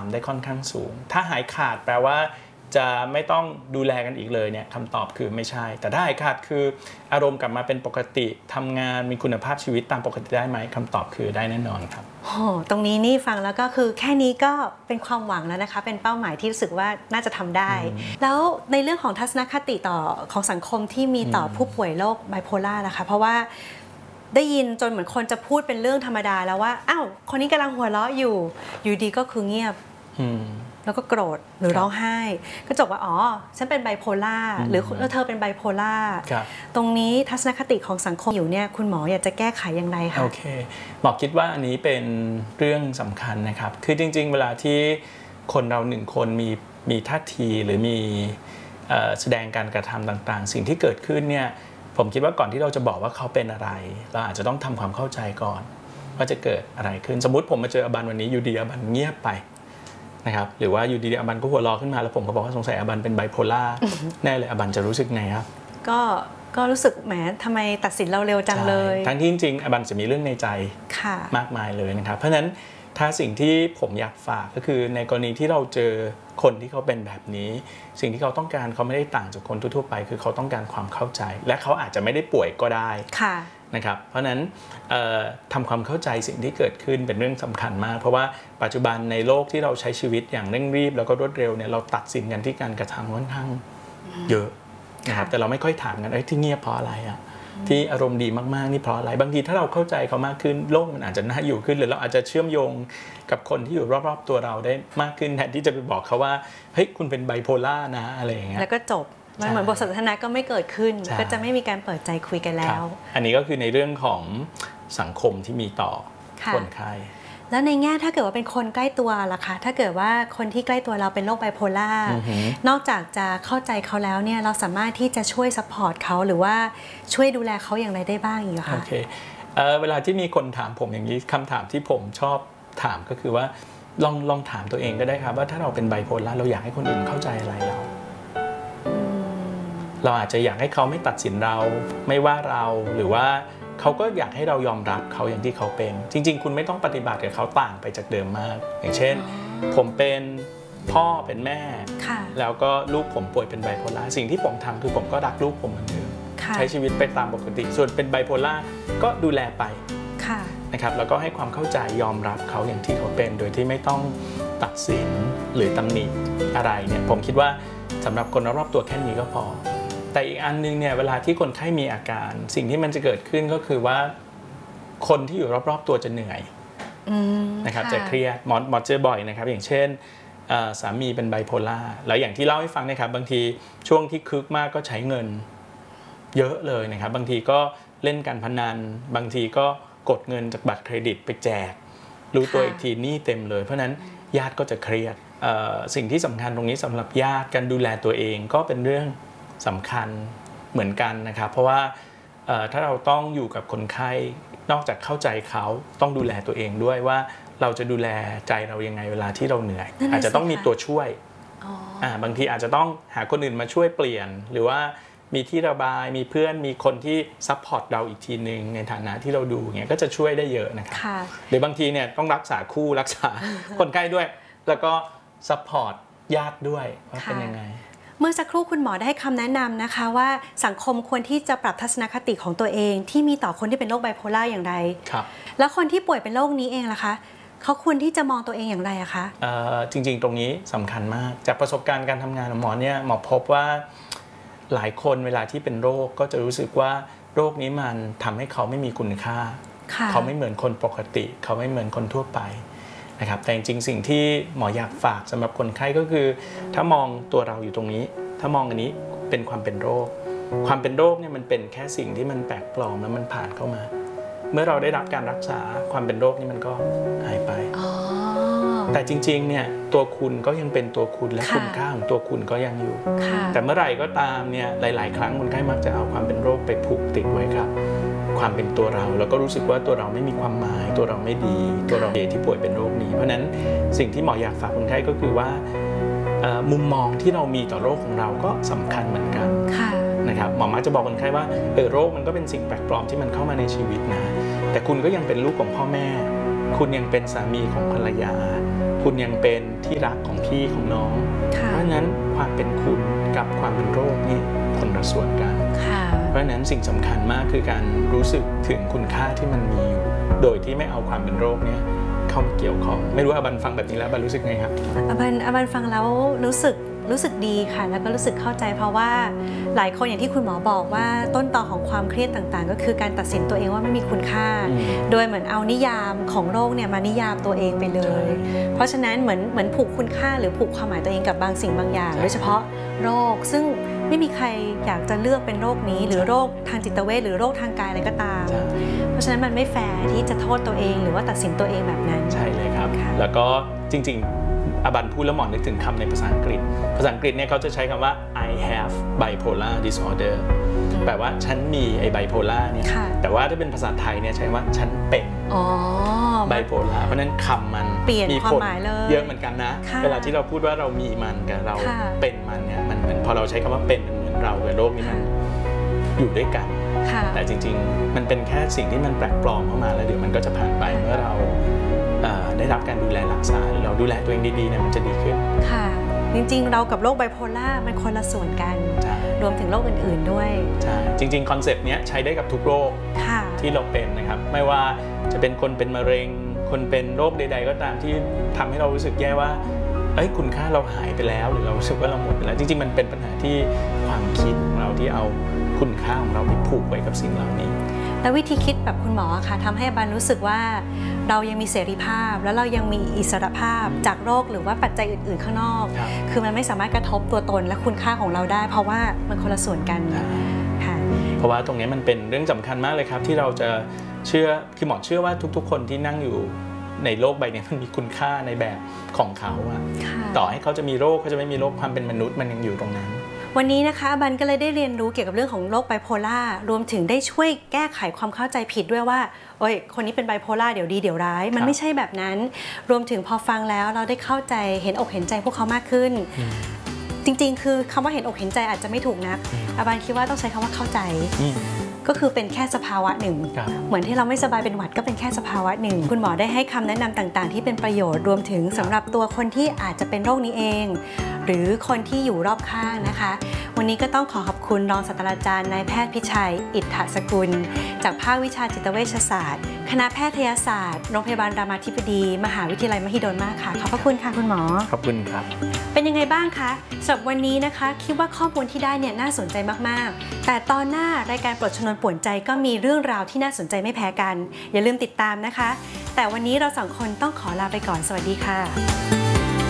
ำได้ค่อนข้างสูงถ้าหายขาดแปลว่าจะไม่ต้องดูแลกันอีกเลยเนี่ยคำตอบคือไม่ใช่แต่ถ้าหายขาดคืออารมณ์กลับมาเป็นปกติทำงานมีคุณภาพชีวิตตามปกติได้ไหมคำตอบคือได้แน่นอนครับโอ้ตรงนี้นี่ฟังแล้วก็คือแค่นี้ก็เป็นความหวังแล้วนะคะเป็นเป้าหมายที่รู้สึกว่าน่าจะทำได้แล้วในเรื่องของทัศนคติต่อของสังคมที่มีต่อผู้ป่วยโรคไบโพล่านะคะเพราะว่าได้ยินจนเหมือนคนจะพูดเป็นเรื่องธรรมดาแล้วว่าอ้าวคนนี้กำลังหัวเราะอยู่ดีก็คือเงียบแล้วก็โกรธหรือร้องไห้ก็จบว่าอ๋อฉันเป็นไบโพล่าหรือเธอเป็นไบโพล่าตรงนี้ทัศนคติของสังคมอยู่เนี่ยคุณหมออยากจะแก้ไขอย่างไรคะโอเคหมอคิดว่าอันนี้เป็นเรื่องสำคัญนะครับคือจริงๆเวลาที่คนเราหนึ่งคนมีท่าทีหรือมีแสดงการกระทำต่างๆสิ่งที่เกิดขึ้นเนี่ยผมคิดว่าก่อนที่เราจะบอกว่าเขาเป็นอะไรเราอาจจะต้องทำความเข้าใจก่อนว่าจะเกิดอะไรขึ้นสมมุติผมมาเจออบันวันนี้อยู่ดีอบันเงียบไปนะครับหรือว่าอยู่ดีอบันก็หัวเราะขึ้นมาแล้วผมก็บอกว่าสงสัยอบันเป็นไบโพล่าแน่เลยอบันจะรู้สึกไงครับก็รู้สึกแหมทำไมตัดสินเราเร็วจังเลยทั้งที่จริงๆอบันจะมีเรื่องในใจมากมายเลยนะครับเพราะฉะนั้นถ้าสิ่งที่ผมอยากฝากก็คือในกรณีที่เราเจอคนที่เขาเป็นแบบนี้สิ่งที่เขาต้องการเขาไม่ได้ต่างจากคนทั่วๆไปคือเขาต้องการความเข้าใจและเขาอาจจะไม่ได้ป่วยก็ได้นะครับเพราะฉะนั้นทำความเข้าใจสิ่งที่เกิดขึ้นเป็นเรื่องสำคัญมากเพราะว่าปัจจุบันในโลกที่เราใช้ชีวิตอย่างเร่งรีบแล้วก็รวดเร็วเนี่ยเราตัดสินกันที่การกระทำค่อนข้างเยอะนะครับแต่เราไม่ค่อยถามกันที่เงียบเพราะอะไรอ่ะที่อารมณ์ดีมากๆนี่เพราะอะไรบางทีถ้าเราเข้าใจเขามากขึ้นโลกมันอาจจะน่าอยู่ขึ้นหรือเราอาจจะเชื่อมโยงกับคนที่อยู่รอบๆตัวเราได้มากขึ้นแทนที่จะไปบอกเขาว่าเฮ้ยคุณเป็นไบโพล่านะอะไรอย่างเงี้ยแล้วก็จบมันเหมือนบทสนทนาก็ไม่เกิดขึ้นก็จะไม่มีการเปิดใจคุยกันแล้วอันนี้ก็คือในเรื่องของสังคมที่มีต่อคนไข้แล้วในแง่ถ้าเกิดว่าเป็นคนใกล้ตัวล่ะคะถ้าเกิดว่าคนที่ใกล้ตัวเราเป็นโรคไบโพล่านอกจากจะเข้าใจเขาแล้วเนี่ยเราสามารถที่จะช่วยซัพพอร์ตเขาหรือว่าช่วยดูแลเขาอย่างไรได้บ้างอีกคะโอเคเวลาที่มีคนถามผมอย่างนี้คำถามที่ผมชอบถามก็คือว่าลองถามตัวเองก็ได้ครับว่าถ้าเราเป็นไบโพล่าเราอยากให้คนอื่นเข้าใจอะไรเราอาจจะอยากให้เขาไม่ตัดสินเราไม่ว่าเราหรือว่าเขาก็อยากให้เรายอมรับเขาอย่างที่เขาเป็นจริงๆคุณไม่ต้องปฏิบัติกับเขาต่างไปจากเดิมมากอย่างเช่นผมเป็นพ่อเป็นแม่แล้วก็ลูกผมป่วยเป็นไบโพล่าสิ่งที่ผมทำคือผมก็รักลูกผมเหมือนเดิมใช้ชีวิตไปตามปกติส่วนเป็นไบโพล่าก็ดูแลไปนะครับแล้วก็ให้ความเข้าใจยอมรับเขาอย่างที่เขาเป็นโดยที่ไม่ต้องตัดสินหรือตำหนิอะไรเนี่ยผมคิดว่าสำหรับคนรอบๆตัวแค่นี้ก็พอแต่อีกอันนึงเนี่ยเวลาที่คนไข้มีอาการสิ่งที่มันจะเกิดขึ้นก็คือว่าคนที่อยู่รอบๆตัวจะเหนื่อยนะครับจะเครียดหมอเจอบ่อยนะครับอย่างเช่นสามีเป็นไบโพล่าแล้วอย่างที่เล่าให้ฟังนะครับบางทีช่วงที่คึกมากก็ใช้เงินเยอะเลยนะครับบางทีก็เล่นการพนันบางทีก็กดเงินจากบัตรเครดิตไปแจกรู้ตัวอีกทีหนี้เต็มเลยเพราะนั้นญาติก็จะเครียดสิ่งที่สำคัญตรงนี้สำหรับญาติการดูแลตัวเองก็เป็นเรื่องสำคัญเหมือนกันนะครับเพราะว่าถ้าเราต้องอยู่กับคนไข้นอกจากเข้าใจเขาต้องดูแลตัวเองด้วยว่าเราจะดูแลใจเรายังไงเวลาที่เราเหนื่อยอาจจะต้องมีตัวช่วยบางทีอาจจะต้องหาคนอื่นมาช่วยเปลี่ยนหรือว่ามีที่ระบายมีเพื่อนมีคนที่ซัพพอร์ตเราอีกทีนึงในฐานะที่เราดูเงี้ยก็จะช่วยได้เยอะนะครับหรือบางทีเนี่ยต้องรักษาคู่รักษาคนไข้ด้วยแล้วก็ซัพพอร์ตญาติด้วยว่าเป็นยังไงเมื่อสักครู่คุณหมอได้ให้คำแนะนำนะคะว่าสังคมควรที่จะปรับทัศนคติของตัวเองที่มีต่อคนที่เป็นโรคไบโพล่าอย่างไรแล้วคนที่ป่วยเป็นโรคนี้เองล่ะคะเขาควรที่จะมองตัวเองอย่างไรอะคะจริงๆตรงนี้สำคัญมากจากประสบการณ์การทำงานของหมอเนี่ยหมอพบว่าหลายคนเวลาที่เป็นโรคก็จะรู้สึกว่าโรคนี้มันทำให้เขาไม่มีคุณค่าเขาไม่เหมือนคนปกติเขาไม่เหมือนคนทั่วไปนะครับแต่จริงๆสิ่งที่หมออยากฝากสำหรับคนไข้ก็คือถ้ามองตัวเราอยู่ตรงนี้ถ้ามองอันนี้เป็นความเป็นโรคความเป็นโรคเนี่ยมันเป็นแค่สิ่งที่มันแปลกปลอมแล้วมันผ่านเข้ามาเมื่อเราได้รับการรักษาความเป็นโรคนี่มันก็หายไปแต่จริงๆเนี่ยตัวคุณก็ยังเป็นตัวคุณและคุณค่าของตัวคุณก็ยังอยู่แต่เมื่อไหร่ก็ตามเนี่ยหลายๆครั้งคนไข้มักจะเอาความเป็นโรคไปผูกติดไว้ครับความเป็นตัวเราแล้วก็รู้สึกว่าตัวเราไม่มีความหมายตัวเราไม่ดีตัวเราเองที่ป่วยเป็นโรคนี้เพราะนั้นสิ่งที่หมออยากฝากคนไข้ก็คือว่ามุมมองที่เรามีต่อโรคของเราก็สำคัญเหมือนกันนะครับหมอมักจะบอกคนไข้ว่าโรคมันก็เป็นสิ่งแปลกปลอมที่มันเข้ามาในชีวิตนะแต่คุณก็ยังเป็นลูกของพ่อแม่คุณยังเป็นสามีของภรรยาคคุณยังเป็นที่รักของพี่ของน้องเพราะฉะนั้นความเป็นคุณกับความเป็นโรคนี่คนละส่วนกันเพราะฉะนั้นสิ่งสำคัญมากคือการรู้สึกถึงคุณค่าที่มันมีอยู่โดยที่ไม่เอาความเป็นโรคเนี่ยเข้ามาเกี่ยวข้องไม่รู้อบันฟังแบบนี้แล้วอบันรู้สึกไงครับอบันฟังแล้วรู้สึกดีค่ะแล้วก็รู้สึกเข้าใจเพราะว่าหลายคนอย่างที่คุณหมอบอกว่าต้นตอของความเครียดต่างๆก็คือการตัดสินตัวเองว่าไม่มีคุณค่าโดยเหมือนเอานิยามของโรคเนี่ยมานิยามตัวเองไปเลยเพราะฉะนั้นเหมือนผูกคุณค่าหรือผูกความหมายตัวเองกับบางสิ่งบางอย่างโดยเฉพาะโรคซึ่งไม่มีใครอยากจะเลือกเป็นโรคนี้หรือโรคทางจิตเวชหรือโรคทางกายอะไรก็ตามเพราะฉะนั้นมันไม่แฟร์ที่จะโทษตัวเองหรือว่าตัดสินตัวเองแบบนั้นใช่เลยครับแล้วก็จริงๆอบันพูดแล้วหมอนึกถึงคำในภาษาอังกฤษเนี่ยเขาจะใช้คำว่า I have bipolar disorder แปลว่าฉันมีไอ้ bipolar เนี่ยแต่ว่าถ้าเป็นภาษาไทยเนี่ยใช้ว่าฉันเป็นbipolar เพราะนั้นคำมันมีผลเยอะเหมือนกันนะเวลาที่เราพูดว่าเรามีมันกับเราเป็นมันเนี่ยมันเหมือนพอเราใช้คำว่าเป็นมันเหมือนเรากับโรคนี้มันอยู่ด้วยกันแต่จริงๆมันเป็นแค่สิ่งที่มันแปลกปลอมเข้ามาแล้วเดี๋ยวมันก็จะผ่านไปเมื่อเราได้รับการดูแลรักษาหรือเราดูแลตัวเองดีๆเนี่ยมันจะดีขึ้นค่ะจริงๆเรากับโรคไบโพล่ามันคนละส่วนกันรวมถึงโรคอื่นๆด้วยใช่จริงๆคอนเซปต์นี้ใช้ได้กับทุกโรคที่เราเป็นนะครับไม่ว่าจะเป็นคนเป็นมะเร็งคนเป็นโรคใดๆก็ตามที่ทำให้เรารู้สึกแย่ว่าคุณค่าเราหายไปแล้วหรือเรารู้สึกว่าเราหมดไปแล้วจริงๆมันเป็นปัญหาที่ความคิดของเราที่เอาคุณค่าของเราไปผูกไว้กับสิ่งเหล่านี้แล้ววิธีคิดแบบคุณหมอค่ะทำให้บันรู้สึกว่าเรายังมีเสรีภาพแล้วเรายังมีอิสรภาพจากโรคหรือว่าปัจจัยอื่นๆข้างนอกคือมันไม่สามารถกระทบตัวตนและคุณค่าของเราได้เพราะว่ามันคนละส่วนกันค่ะเพราะว่าตรงนี้มันเป็นเรื่องสำคัญมากเลยครับที่เราจะเชื่อคือหมอเชื่อว่าทุกๆคนที่นั่งอยู่ในโลกใบนี้มันมีคุณค่าในแบบของเขาต่อให้เขาจะมีโรคเขาจะไม่มีโรคความเป็นมนุษย์มันยังอยู่ตรงนั้นวันนี้นะคะบันก็เลยได้เรียนรู้เกี่ยวกับเรื่องของโรคไบโพล่ารวมถึงได้ช่วยแก้ไขความเข้าใจผิดด้วยว่าคนนี้เป็นไบโพล่าเดี๋ยวดีเดี๋ยวร้ายมันไม่ใช่แบบนั้นรวมถึงพอฟังแล้วเราได้เข้าใจเห็นอกเห็นใจพวกเขามากขึ้นจริงๆคือคำว่าเห็นอกเห็นใจอาจจะไม่ถูกนักบันคิดว่าต้องใช้คำว่าเข้าใจก็คือเป็นแค่สภาวะหนึ่งเหมือนที่เราไม่สบายเป็นหวัดก็เป็นแค่สภาวะหนึ่งคุณหมอได้ให้คำแนะนำต่างๆที่เป็นประโยชน์รวมถึงสำหรับตัวคนที่อาจจะเป็นโรคนี้เองหรือคนที่อยู่รอบข้างนะคะวันนี้ก็ต้องขอบคุณรองศาสตราจารย์นายแพทย์พิชัยอิทธสกุลจากภาควิชาจิตเวชศาสตร์คณะแพทยศาสตร์โรงพยาบาลรามาธิบดีมหาวิทยาลัยมหิดลมากค่ะขอบพระคุณค่ะคุณหมอขอบคุณครับเป็นยังไงบ้างคะสำหรับวันนี้นะคะคิดว่าข้อมูลที่ได้เนี่ยน่าสนใจมากๆแต่ตอนหน้ารายการปลดชนวนป่วนใจก็มีเรื่องราวที่น่าสนใจไม่แพ้กันอย่าลืมติดตามนะคะแต่วันนี้เราสองคนต้องขอลาไปก่อนสวัสดีค่ะ